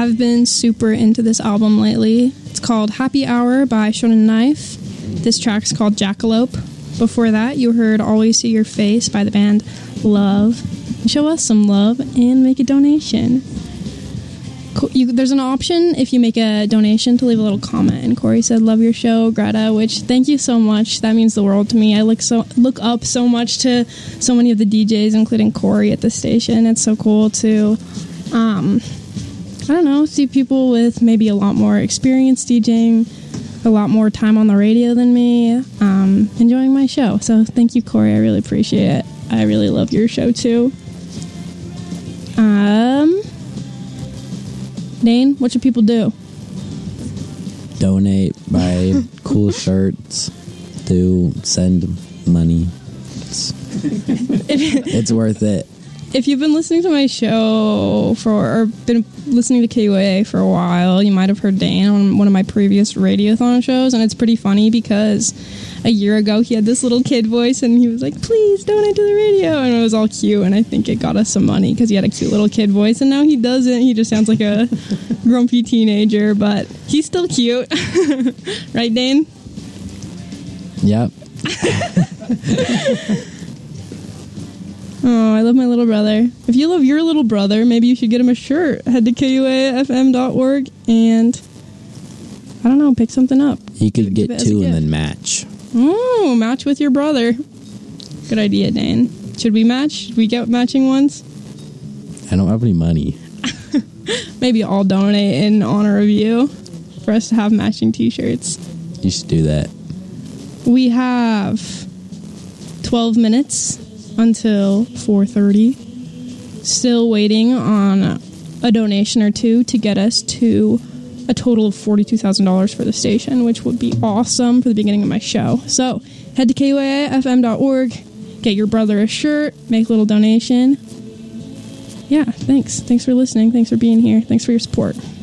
I've been super into this album lately. It's called Happy Hour by Shonen Knife. This track's called Jackalope. Before that, you heard Always See Your Face by the band Love. Show us some love and make a donation. There's an option if you make a donation to leave a little comment. And Corey said, love your show, Greta, which thank you so much. That means the world to me. I look up so much to so many of the DJs, including Corey at the station. It's so cool to, I don't know, see people with maybe a lot more experience DJing, a lot more time on the radio than me, enjoying my show. So thank you, Corey. I really appreciate it. I really love your show, too. Dane, what should people do? Donate, buy cool shirts, send money. It's worth it. If you've been listening to my show or been listening to KUAA for a while, you might have heard Dan on one of my previous Radiothon shows, and it's pretty funny because a year ago he had this little kid voice and he was like, please donate to the radio, and it was all cute, and I think it got us some money because he had a cute little kid voice, and now he doesn't. He just sounds like a grumpy teenager, but he's still cute. Right, Dane? Yep. Oh, I love my little brother. If you love your little brother, maybe you should get him a shirt. Head to KUAFM.org and, I don't know, pick something up. You could get two and then match. Oh, match with your brother. Good idea, Dane. Should we match? Should we get matching ones? I don't have any money. Maybe I'll donate in honor of you for us to have matching t-shirts. You should do that. We have 12 minutes until 4:30. Still waiting on a donation or two to get us to a total of $42,000 for the station, which would be awesome for the beginning of my show. So head to KUAFM.org, get your brother a shirt, make a little donation. Yeah, thanks. Thanks for listening. Thanks for being here. Thanks for your support.